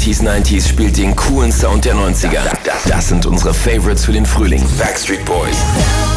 80s, 90s spielt den coolen Sound der 90er. Das sind unsere Favorites für den Frühling. Backstreet Boys.